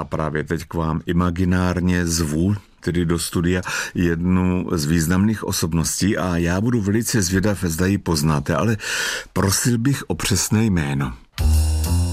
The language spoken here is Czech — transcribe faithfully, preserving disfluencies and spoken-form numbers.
právě teď k vám imaginárně zvu, tedy do studia, jednu z významných osobností a já budu velice zvědav, zda ji poznáte, ale prosil bych o přesné jméno.